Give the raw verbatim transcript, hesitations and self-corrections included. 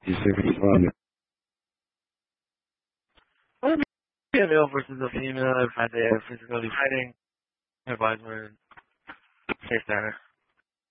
You should respond. Well, be a male versus a female if had the physically fighting. Advisement. Safe center.